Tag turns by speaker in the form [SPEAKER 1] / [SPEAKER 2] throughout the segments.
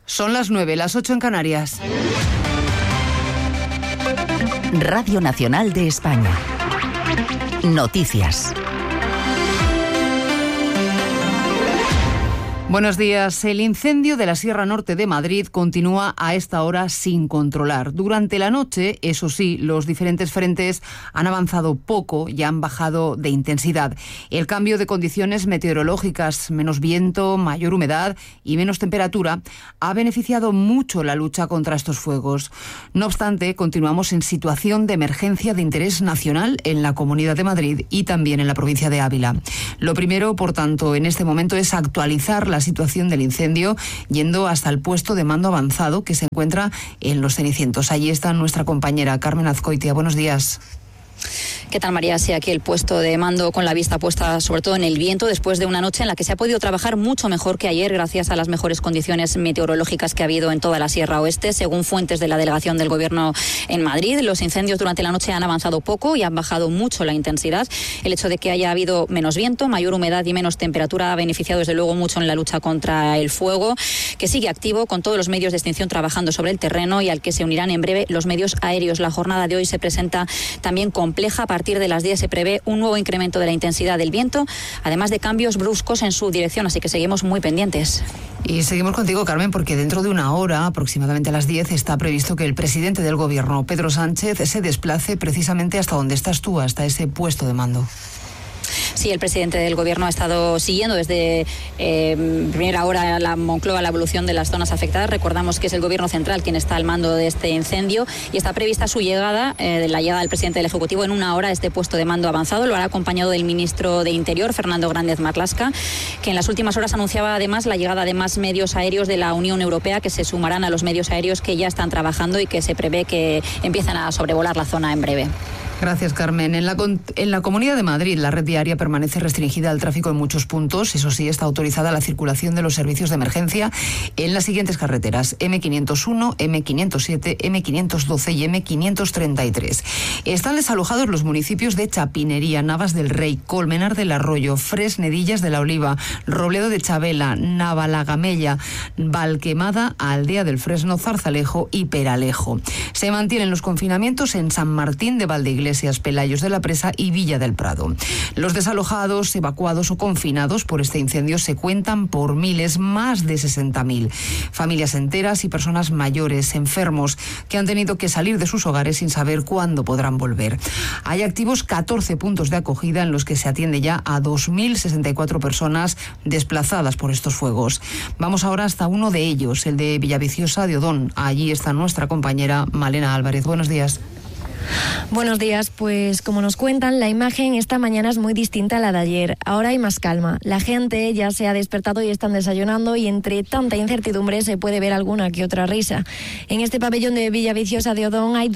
[SPEAKER 1] Son las 9, las 8 en Canarias.
[SPEAKER 2] Radio Nacional de España. Noticias.
[SPEAKER 1] Buenos días. El incendio de la Sierra Norte de Madrid continúa a esta hora sin controlar. Durante la noche, eso sí, los diferentes frentes han avanzado poco y han bajado de intensidad. El cambio de condiciones meteorológicas, menos viento, mayor humedad y menos temperatura, ha beneficiado mucho la lucha contra estos fuegos. No obstante, continuamos en situación de emergencia de interés nacional en la Comunidad de Madrid y también en la provincia de Ávila. Lo primero, por tanto, en este momento es actualizar la situación del incendio yendo hasta el puesto de mando avanzado que se encuentra en Los Cenicientos. Allí está nuestra compañera Carmen Azcoitia. Buenos días.
[SPEAKER 3] ¿Qué tal, María? Sí, aquí el puesto de mando con la vista puesta sobre todo en el viento después de una noche en la que se ha podido trabajar mucho mejor que ayer gracias a las mejores condiciones meteorológicas que ha habido en toda la Sierra Oeste. Según fuentes de la delegación del Gobierno en Madrid, los incendios durante la noche han avanzado poco y han bajado mucho la intensidad. El hecho de que haya habido menos viento, mayor humedad y menos temperatura ha beneficiado desde luego mucho en la lucha contra el fuego, que sigue activo con todos los medios de extinción trabajando sobre el terreno y al que se unirán en breve los medios aéreos. La jornada de hoy se presenta también compleja. A partir de las 10 se prevé un nuevo incremento de la intensidad del viento, además de cambios bruscos en su dirección, así que seguimos muy pendientes.
[SPEAKER 1] Y seguimos contigo, Carmen, porque dentro de una hora, aproximadamente a las 10, está previsto que el presidente del Gobierno, Pedro Sánchez, se desplace precisamente hasta donde estás tú, hasta ese puesto de mando.
[SPEAKER 3] Sí, el presidente del Gobierno ha estado siguiendo desde primera hora la Moncloa la evolución de las zonas afectadas. Recordamos que es el Gobierno central quien está al mando de este incendio y está prevista su llegada, la llegada del presidente del Ejecutivo en una hora a este puesto de mando avanzado. Lo hará acompañado del ministro de Interior, Fernando Grandez Marlaska, que en las últimas horas anunciaba además la llegada de más medios aéreos de la Unión Europea que se sumarán a los medios aéreos que ya están trabajando y que se prevé que empiezan a sobrevolar la zona en breve.
[SPEAKER 1] Gracias, Carmen. En la Comunidad de Madrid, la red viaria permanece restringida al tráfico en muchos puntos. Eso sí, está autorizada la circulación de los servicios de emergencia en las siguientes carreteras: M501, M507, M512 y M533. Están desalojados los municipios de Chapinería, Navas del Rey, Colmenar del Arroyo, Fresnedillas de la Oliva, Robledo de Chabela, Navalagamella, Valquemada, Aldea del Fresno, Zarzalejo y Peralejo. Se mantienen los confinamientos en San Martín de Valdeiglesias, Pelayos de la Presa y Villa del Prado. Los desalojados, evacuados o confinados por este incendio se cuentan por miles, más de 60.000. Familias enteras y personas mayores, enfermos, que han tenido que salir de sus hogares sin saber cuándo podrán volver. Hay activos 14 puntos de acogida en los que se atiende ya a 2.064 personas desplazadas por estos fuegos. Vamos ahora hasta uno de ellos, el de Villaviciosa de Odón. Allí está nuestra compañera Malena Álvarez. Buenos días.
[SPEAKER 4] Buenos días, pues como nos cuentan, la imagen esta mañana es muy distinta a la de ayer. Ahora hay más calma. La gente ya se ha despertado y están desayunando y entre tanta incertidumbre se puede ver alguna que otra risa. En este pabellón de Villaviciosa de Odón hay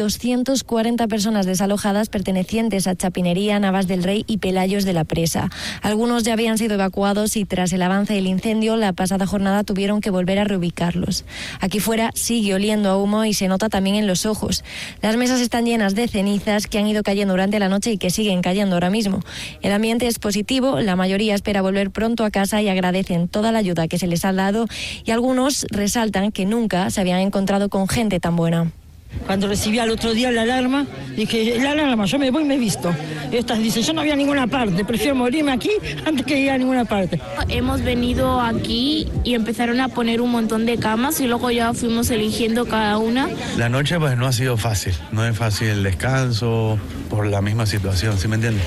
[SPEAKER 4] 240 personas desalojadas pertenecientes a Chapinería, Navas del Rey y Pelayos de la Presa. Algunos ya habían sido evacuados y tras el avance del incendio la pasada jornada tuvieron que volver a reubicarlos. Aquí fuera sigue oliendo a humo y se nota también en los ojos. Las mesas están llenas de cenizas que han ido cayendo durante la noche y que siguen cayendo ahora mismo. El ambiente es positivo, la mayoría espera volver pronto a casa y agradecen toda la ayuda que se les ha dado y algunos resaltan que nunca se habían encontrado con gente tan buena.
[SPEAKER 5] Cuando recibí al otro día la alarma, dije, la alarma, yo me voy y me visto. Estas dicen, yo no voy a ninguna parte, prefiero morirme aquí antes que ir a ninguna parte.
[SPEAKER 6] Hemos venido aquí y empezaron a poner un montón de camas y luego ya fuimos eligiendo cada una.
[SPEAKER 7] La noche pues no ha sido fácil, no es fácil el descanso por la misma situación, ¿sí me entiendes?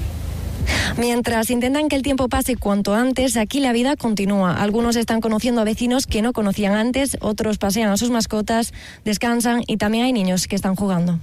[SPEAKER 4] Mientras intentan que el tiempo pase cuanto antes, aquí la vida continúa. Algunos están conociendo a vecinos que no conocían antes, otros pasean a sus mascotas, descansan y también hay niños que están jugando.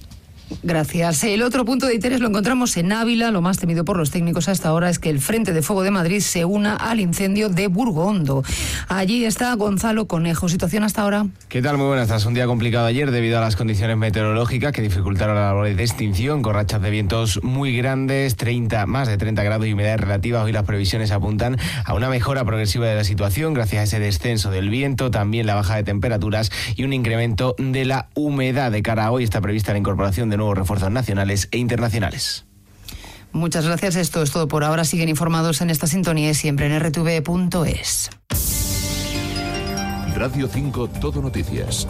[SPEAKER 1] Gracias. El otro punto de interés lo encontramos en Ávila. Lo más temido por los técnicos a esta hora es que el Frente de Fuego de Madrid se una al incendio de Burgondo. Allí está Gonzalo Conejo. ¿Situación hasta ahora?
[SPEAKER 8] ¿Qué tal? Muy buenas. Tras un día complicado ayer debido a las condiciones meteorológicas que dificultaron la labor de extinción, con rachas de vientos muy grandes, más de 30 grados y humedad relativa. Hoy las previsiones apuntan a una mejora progresiva de la situación gracias a ese descenso del viento, también la baja de temperaturas y un incremento de la humedad. De cara a hoy está prevista la incorporación de nuevos refuerzos nacionales e internacionales.
[SPEAKER 1] Muchas gracias. Esto es todo por ahora. Siguen informados en esta sintonía y siempre en rtv.es.
[SPEAKER 9] Radio 5 Todo Noticias.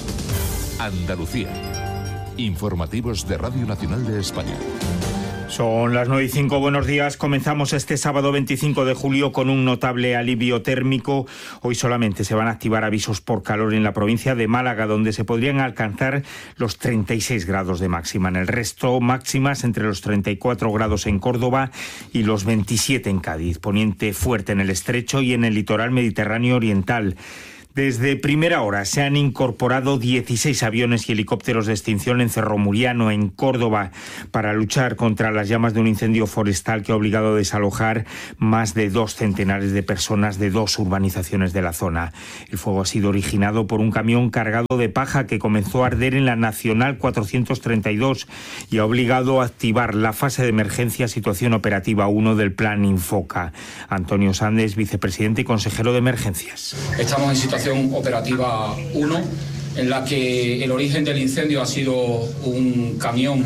[SPEAKER 9] Andalucía. Informativos de Radio Nacional de España.
[SPEAKER 10] Son las 9:05, buenos días. Comenzamos este sábado 25 de julio con un notable alivio térmico. Hoy solamente se van a activar avisos por calor en la provincia de Málaga, donde se podrían alcanzar los 36 grados de máxima. En el resto, máximas entre los 34 grados en Córdoba y los 27 en Cádiz. Poniente fuerte en el Estrecho y en el litoral mediterráneo oriental. Desde primera hora se han incorporado 16 aviones y helicópteros de extinción en Cerro Muriano, en Córdoba, para luchar contra las llamas de un incendio forestal que ha obligado a desalojar más de 2 centenares de personas de 2 urbanizaciones de la zona. El fuego ha sido originado por un camión cargado de paja que comenzó a arder en la Nacional 432 y ha obligado a activar la fase de emergencia Situación Operativa 1 del Plan Infoca. Antonio Sandes, vicepresidente y consejero de Emergencias.
[SPEAKER 11] Estamos en situación operativa 1, en la que el origen del incendio ha sido un camión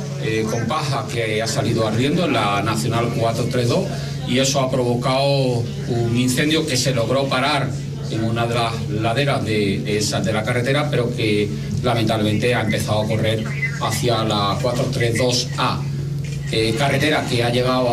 [SPEAKER 11] con paja que ha salido ardiendo en la Nacional 432, y eso ha provocado un incendio que se logró parar en una de las laderas de la carretera, pero que lamentablemente ha empezado a correr hacia la 432A, carretera que ha llegado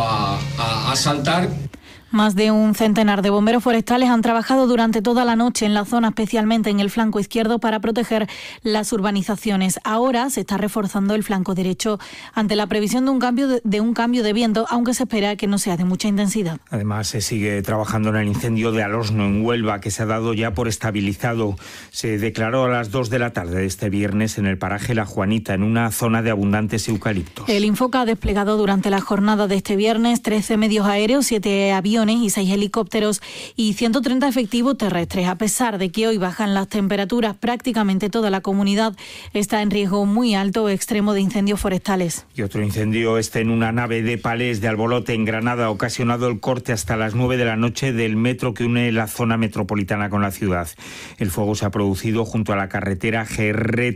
[SPEAKER 11] a saltar.
[SPEAKER 12] Más de un centenar de bomberos forestales han trabajado durante toda la noche en la zona, especialmente en el flanco izquierdo, para proteger las urbanizaciones. Ahora se está reforzando el flanco derecho ante la previsión de un cambio de viento, aunque se espera que no sea de mucha intensidad.
[SPEAKER 10] Además, se sigue trabajando en el incendio de Alosno, en Huelva, que se ha dado ya por estabilizado. Se declaró a las 2 de la tarde de este viernes en el paraje La Juanita, en una zona de abundantes eucaliptos.
[SPEAKER 12] El Infoca ha desplegado durante la jornada de este viernes 13 medios aéreos, 7 aviones y 6 helicópteros y 130 efectivos terrestres. A pesar de que hoy bajan las temperaturas, prácticamente toda la comunidad está en riesgo muy alto o extremo de incendios forestales.
[SPEAKER 10] Y otro incendio en una nave de Palés de Albolote, en Granada, ha ocasionado el corte hasta las 9 de la noche del metro que une la zona metropolitana con la ciudad. El fuego se ha producido junto a la carretera GR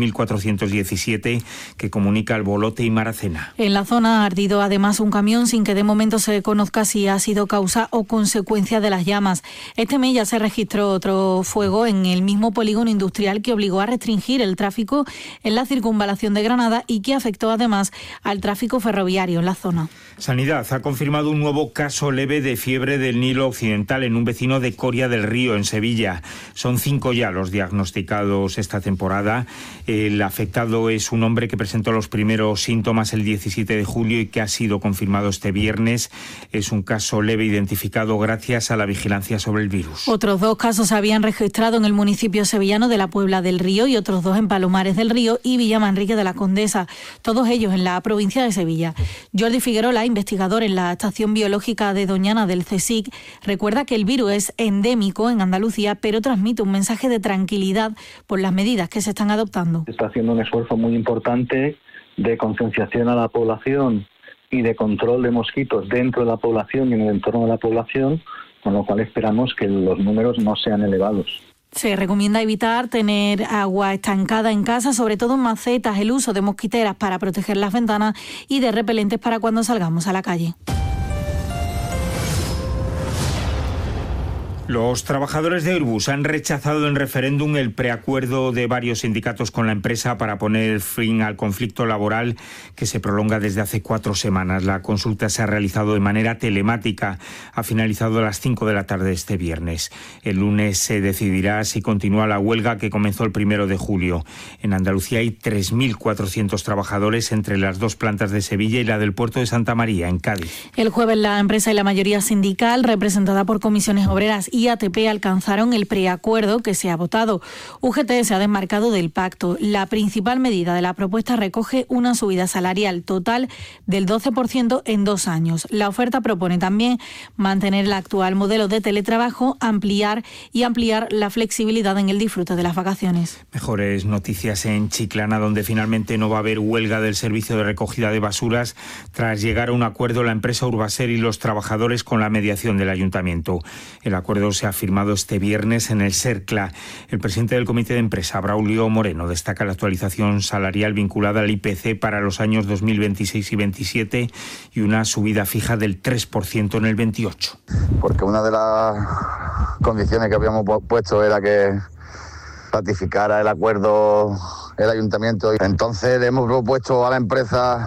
[SPEAKER 10] 3417 que comunica Albolote y Maracena.
[SPEAKER 12] En la zona ha ardido además un camión sin que de momento se conozca si ha sido causa o consecuencia de las llamas. Este mes ya se registró otro fuego en el mismo polígono industrial que obligó a restringir el tráfico en la circunvalación de Granada y que afectó además al tráfico ferroviario en la zona.
[SPEAKER 10] Sanidad ha confirmado un nuevo caso leve de fiebre del Nilo Occidental en un vecino de Coria del Río, en Sevilla. Son 5 ya los diagnosticados esta temporada. El afectado es un hombre que presentó los primeros síntomas el 17 de julio y que ha sido confirmado este viernes. Es un caso leve identificado gracias a la vigilancia sobre el virus.
[SPEAKER 12] Otros 2 casos se habían registrado en el municipio sevillano de la Puebla del Río y otros 2 en Palomares del Río y Villamanrique de la Condesa, todos ellos en la provincia de Sevilla. Jordi Figuerola, investigador en la estación biológica de Doñana del CSIC, recuerda que el virus es endémico en Andalucía, pero transmite un mensaje de tranquilidad por las medidas que se están adoptando.
[SPEAKER 13] Se está haciendo un esfuerzo muy importante de concienciación a la población y de control de mosquitos dentro de la población y en el entorno de la población, con lo cual esperamos que los números no sean elevados.
[SPEAKER 12] Se recomienda evitar tener agua estancada en casa, sobre todo en macetas, el uso de mosquiteras para proteger las ventanas y de repelentes para cuando salgamos a la calle.
[SPEAKER 10] Los trabajadores de Airbus han rechazado en referéndum el preacuerdo de varios sindicatos con la empresa para poner fin al conflicto laboral que se prolonga desde hace 4 semanas. La consulta se ha realizado de manera telemática. Ha finalizado a las 5 de la tarde este viernes. El lunes se decidirá si continúa la huelga que comenzó el 1 de julio. En Andalucía hay 3.400 trabajadores entre las 2 plantas de Sevilla y la del puerto de Santa María, en Cádiz.
[SPEAKER 12] El jueves la empresa y la mayoría sindical, representada por comisiones obreras y ATP, alcanzaron el preacuerdo que se ha votado. UGT se ha desmarcado del pacto. La principal medida de la propuesta recoge una subida salarial total del 12% en 2 años. La oferta propone también mantener el actual modelo de teletrabajo, ampliar la flexibilidad en el disfrute de las vacaciones.
[SPEAKER 10] Mejores noticias en Chiclana, donde finalmente no va a haber huelga del servicio de recogida de basuras tras llegar a un acuerdo la empresa Urbaser y los trabajadores con la mediación del ayuntamiento. El acuerdo acuerdo se ha firmado este viernes en el Cercla. El presidente del Comité de Empresa, Braulio Moreno, destaca la actualización salarial vinculada al IPC para los años 2026 y 27 y una subida fija del 3% en el 28.
[SPEAKER 14] Porque una de las condiciones que habíamos puesto era que ratificara el acuerdo el ayuntamiento. Entonces le hemos propuesto a la empresa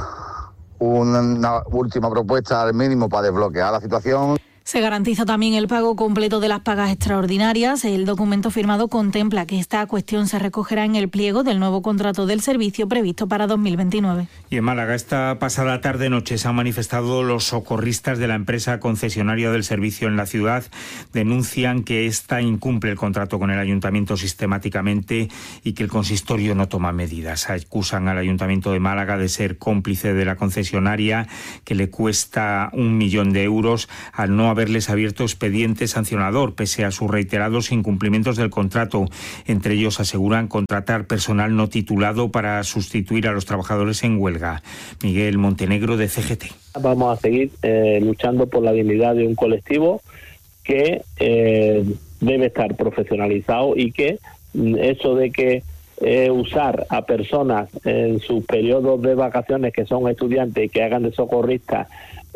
[SPEAKER 14] una última propuesta al mínimo para desbloquear la situación.
[SPEAKER 12] Se garantiza también el pago completo de las pagas extraordinarias. El documento firmado contempla que esta cuestión se recogerá en el pliego del nuevo contrato del servicio previsto para 2029.
[SPEAKER 10] Y en Málaga, esta pasada tarde-noche se han manifestado los socorristas de la empresa concesionaria del servicio en la ciudad. Denuncian que esta incumple el contrato con el ayuntamiento sistemáticamente y que el consistorio no toma medidas. Acusan al ayuntamiento de Málaga de ser cómplice de la concesionaria, que le cuesta 1 millón de euros al no haberles abierto expediente sancionador pese a sus reiterados incumplimientos del contrato. Entre ellos aseguran contratar personal no titulado para sustituir a los trabajadores en huelga. Miguel Montenegro, de CGT.
[SPEAKER 15] Vamos a seguir luchando por la dignidad de un colectivo que debe estar profesionalizado y que eso de que usar a personas en sus periodos de vacaciones que son estudiantes y que hagan de socorristas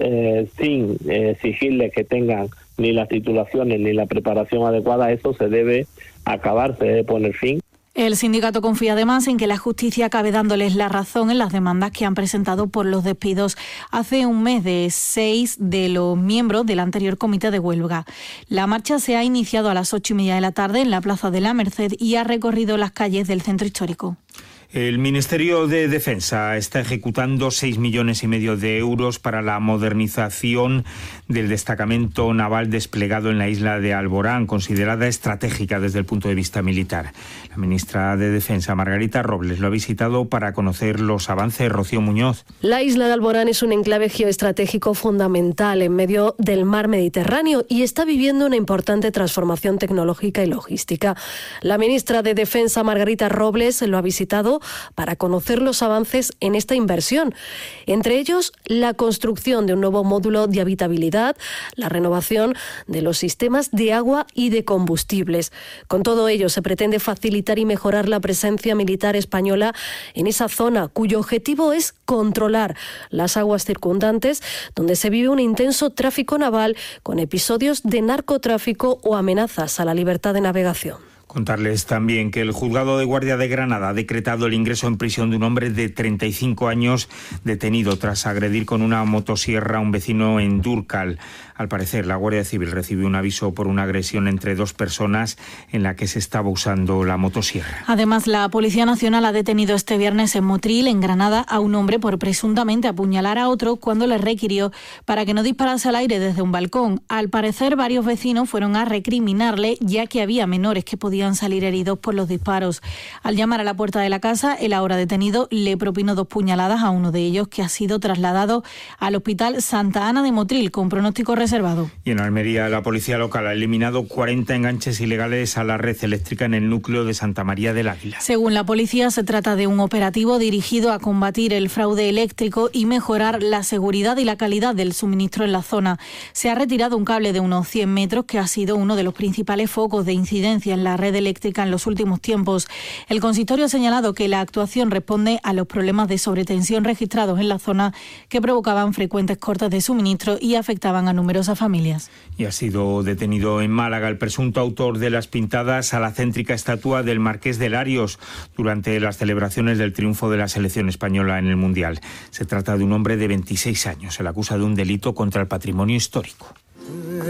[SPEAKER 15] sin exigirles que tengan ni las titulaciones ni la preparación adecuada, eso se debe acabar, se debe poner fin.
[SPEAKER 12] El sindicato confía además en que la justicia acabe dándoles la razón en las demandas que han presentado por los despidos hace un mes de 6 de los miembros del anterior comité de huelga. La marcha se ha iniciado a las 8:30 de la tarde en la Plaza de la Merced y ha recorrido las calles del centro histórico.
[SPEAKER 10] El Ministerio de Defensa está ejecutando 6,5 millones de euros para la modernización del destacamento naval desplegado en la isla de Alborán, considerada estratégica desde el punto de vista militar. La ministra de Defensa, Margarita Robles, lo ha visitado para conocer los avances. Rocío Muñoz.
[SPEAKER 16] La isla de Alborán es un enclave geoestratégico fundamental en medio del mar Mediterráneo y está viviendo una importante transformación tecnológica y logística. La ministra de Defensa, Margarita Robles, lo ha visitado para conocer los avances en esta inversión. Entre ellos, la construcción de un nuevo módulo de habitabilidad, la renovación de los sistemas de agua y de combustibles. Con todo ello, se pretende facilitar y mejorar la presencia militar española en esa zona, cuyo objetivo es controlar las aguas circundantes, donde se vive un intenso tráfico naval con episodios de narcotráfico o amenazas a la libertad de navegación.
[SPEAKER 10] Contarles también que el juzgado de guardia de Granada ha decretado el ingreso en prisión de un hombre de 35 años detenido tras agredir con una motosierra a un vecino en Dúrcal. Al parecer, la Guardia Civil recibió un aviso por una agresión entre dos personas en la que se estaba usando la motosierra.
[SPEAKER 12] Además, la Policía Nacional ha detenido este viernes en Motril, en Granada, a un hombre por presuntamente apuñalar a otro cuando le requirió para que no disparase al aire desde un balcón. Al parecer, varios vecinos fueron a recriminarle, ya que había menores que podían salir heridos por los disparos. Al llamar a la puerta de la casa, el ahora detenido le propinó 2 puñaladas a uno de ellos, que ha sido trasladado al Hospital Santa Ana de Motril con pronóstico reservado.
[SPEAKER 10] Y en Almería, la policía local ha eliminado 40 enganches ilegales a la red eléctrica en el núcleo de Santa María del Águila.
[SPEAKER 12] Según la policía, se trata de un operativo dirigido a combatir el fraude eléctrico y mejorar la seguridad y la calidad del suministro en la zona. Se ha retirado un cable de unos 100 metros que ha sido uno de los principales focos de incidencia en la red eléctrica en los últimos tiempos. El consistorio ha señalado que la actuación responde a los problemas de sobretensión registrados en la zona que provocaban frecuentes cortes de suministro y afectaban a numerosas familias.
[SPEAKER 10] Y ha sido detenido en Málaga el presunto autor de las pintadas a la céntrica estatua del Marqués de Larios durante las celebraciones del triunfo de la selección española en el Mundial. Se trata de un hombre de 26 años. Se le acusa de un delito contra el patrimonio histórico.